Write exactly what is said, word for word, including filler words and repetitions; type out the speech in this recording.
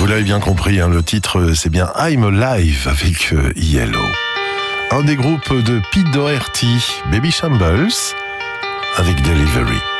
l'avez bien compris, hein, le titre c'est bien I'm Alive avec euh, Yellow. Un des groupes de Pete Doherty, Baby Shambles, avec Delivery.